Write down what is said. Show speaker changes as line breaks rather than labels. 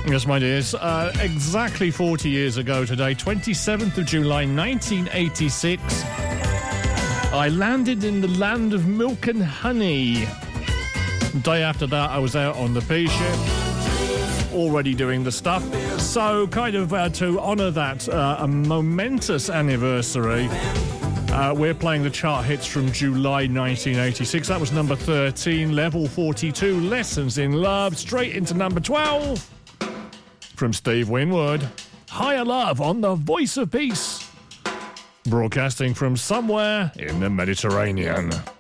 Yes, my dears. Exactly 40 years ago today, 27th of July, 1986, I landed in the land of milk and honey. The day after that, I was out on the P ship, already doing the stuff. So, kind of to honour that a momentous anniversary, we're playing the chart hits from July 1986. That was number 13, Level 42, Lessons in Love. Straight into number 12 from Steve Winwood, Higher Love on the Voice of Peace, broadcasting from somewhere in the Mediterranean.